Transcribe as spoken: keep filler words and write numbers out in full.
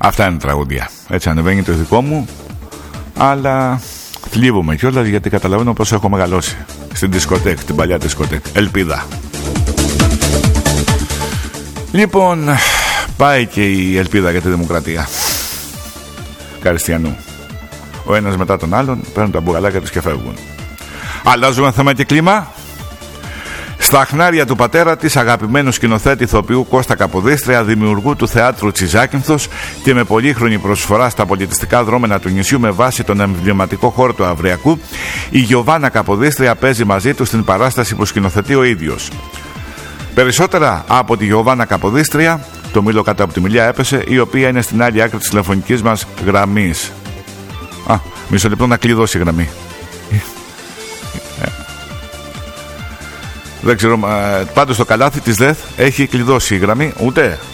Αυτά είναι τραγούδια. Έτσι ανεβαίνει το δικό μου, αλλά θλίβομαι κιόλας γιατί καταλαβαίνω πως έχω μεγαλώσει στην δισκοτέκ, την παλιά δισκοτέκ. Ελπίδα. Λοιπόν, πάει και η ελπίδα για τη δημοκρατία. Καριστιανού. Ο ένας μετά τον άλλον παίρνουν τα μπουγαλάκια τους και φεύγουν. Αλλάζουμε θέμα και κλίμα. Στα χνάρια του πατέρα της, αγαπημένου σκηνοθέτη ηθοποιού Κώστα Καποδίστρια, δημιουργού του θεάτρου Τσιζάκυνθος και με πολύχρονη προσφορά στα πολιτιστικά δρόμενα του νησιού με βάση τον εμβληματικό χώρο του Αυριακού, η Γιωβάνα Καποδίστρια παίζει μαζί του στην παράσταση που σκηνοθετεί ο ίδιος. Περισσότερα από τη Γιωβάνα Καποδίστρια, το μήλο κάτω από τη μιλιά έπεσε, η οποία είναι στην άλλη άκρη της τηλεφωνικής μας γραμμής. Α, μισό λεπτό να κλειδώσει η γραμμή. Δεν ξέρω, πάντως το καλάθι της ΔΕΘ έχει κλειδώσει η γραμμή. Ούτε